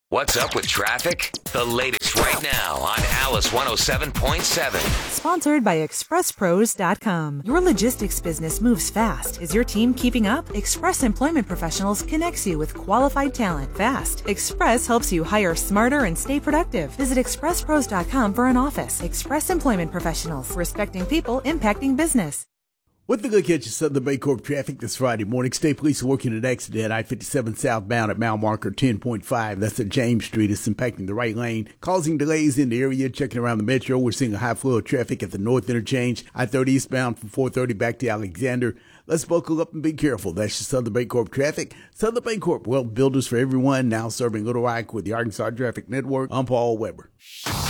What's up with traffic? The latest right now on Alice 107.7. Sponsored by ExpressPros.com. Your logistics business moves fast. Is your team keeping up? Express Employment Professionals connects you with qualified talent fast. Express helps you hire smarter and stay productive. Visit ExpressPros.com for an office. Express Employment Professionals. Respecting people, impacting business. With the good catch of Southern Bancorp traffic this Friday morning, State Police are working an accident at I-57 southbound at mile marker 10.5. That's at James Street. It's impacting the right lane, causing delays in the area. Checking around the metro, we're seeing a high flow of traffic at the north interchange, I-30 eastbound from 430 back to Alexander. Let's buckle up and be careful. That's just Southern Bancorp traffic. Southern Bancorp, wealth builders for everyone, now serving Little Rock with the Arkansas Traffic Network. I'm Paul Weber.